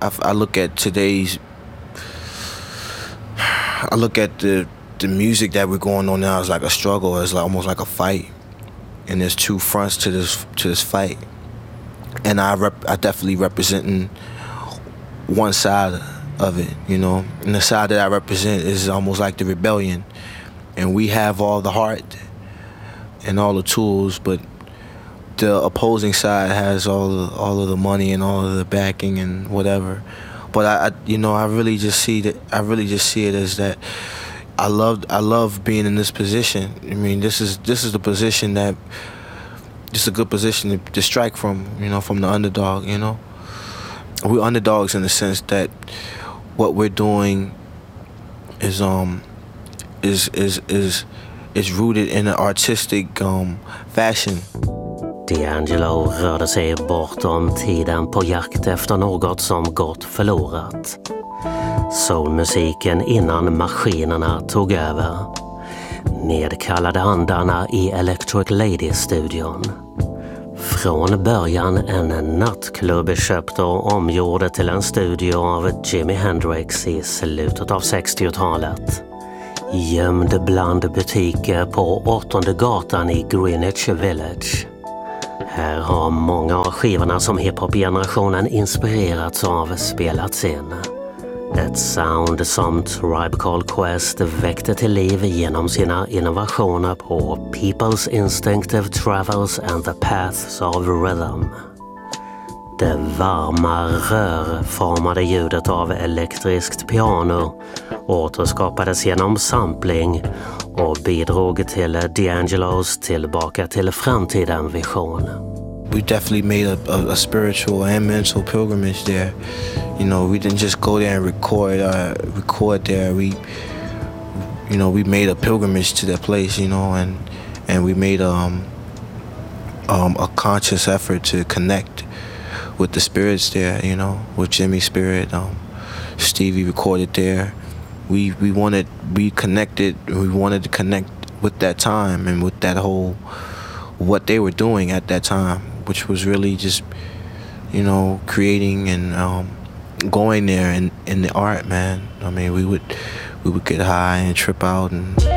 I look at today's. I look at the music that we're going on now as like a struggle, as like almost like a fight, and there's two fronts to this fight, and I definitely representing one side of it, you know, and the side that I represent is almost like the rebellion, and we have all the heart and all the tools, but the opposing side has all of the money and all of the backing and whatever. But I really just see it as that I love being in this position. I mean, this is the position that this is a good position to strike from, you know, from the underdog, you know. We're underdogs in the sense that what we're doing is rooted in an artistic fashion. D'Angelo rörde sig bortom tiden på jakt efter något som gått förlorat. Soulmusiken innan maskinerna tog över. Nedkallade andarna i Electric Lady-studion. Från början en nattklubb köpt och omgjord till en studio av Jimi Hendrix i slutet av 60-talet. Gömd bland butiker på 8:e gatan i Greenwich Village. Här har många av skivorna som hiphop-generationen inspirerats av spelats in. Ett sound som Tribe Called Quest väckte till liv genom sina innovationer på People's Instinctive Travels and the Paths of Rhythm. Det varma rörformade ljudet av elektriskt piano återskapades genom sampling och bidrog till D'Angelos tillbaka till framtiden vision. We definitely made a spiritual and mental pilgrimage there. You know, we didn't just go there and record there. We made a pilgrimage to that place, you know, and we made a conscious effort to connect with the spirits there, you know, with Jimmy's spirit. Stevie recorded there. We wanted to connect with that time and with that whole what they were doing at that time, which was really just, you know, creating and going there in the art, man. I mean, we would get high and trip out and